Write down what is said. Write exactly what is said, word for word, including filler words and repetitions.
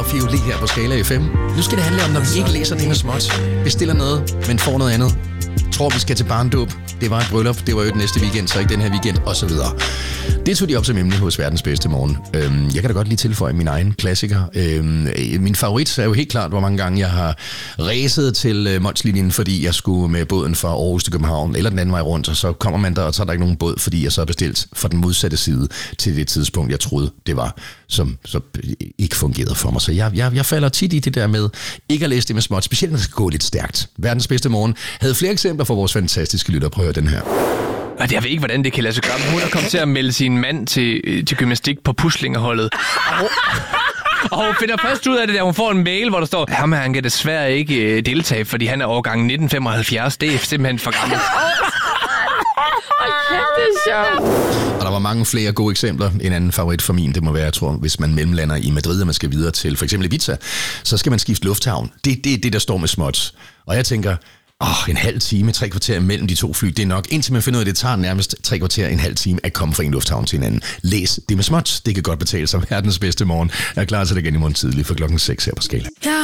og fioli her på Skala F M. Nu skal det handle om, når vi ikke læser det med småt, bestiller noget, men får noget andet. Tror, vi skal til barndåb. Det var et bryllup. Det var jo den næste weekend, så ikke den her weekend, og så videre. Det tog de op som emne hos Verdens Bedste Morgen. Øhm, jeg kan da godt lige tilføje min egen klassiker. Øhm, min favorit er jo helt klart, hvor mange gange jeg har ræset til øh, Mols-linjen, fordi jeg skulle med båden fra Aarhus til København, eller den anden vej rundt, og så kommer man der, og så er der ikke nogen båd, fordi jeg så har bestilt fra den modsatte side til det tidspunkt, jeg troede, det var, som så ikke fungerede for mig. Så jeg, jeg, jeg falder tit i det der med ikke at læse det med småt, specielt når det skal gå lidt stærkt. Verdens Bedste Morgen havde flere eksempler for vores fantastiske lytter. Prøv at høre den her. Og jeg ved ikke, hvordan det kan lade sig gøre. Hun er kommet til at melde sin mand til, til gymnastik på puslingerholdet. Og, og hun finder først ud af det, da hun får en mail, hvor der står, ham her, han kan desværre ikke deltage, fordi han er årgang nitten femoghalvfjerds. Det er simpelthen for gammelt. Og der var mange flere gode eksempler. En anden favorit for min, det må være, jeg tror, hvis man mellemlander i Madrid, og man skal videre til for eksempel Ibiza, så skal man skifte lufthavn. Det er det, det, der står med småt. Og jeg tænker, åh, en halv time, tre kvarter mellem de to fly, det er nok. Indtil man finder ud af, det tager nærmest tre kvarter, en halv time at komme fra en lufthavn til en anden. Læs det med småt. Det kan godt betale sig. Verdens Bedste Morgen. Jeg er klar til det igen i morgen tidlig for klokken seks her på Skala.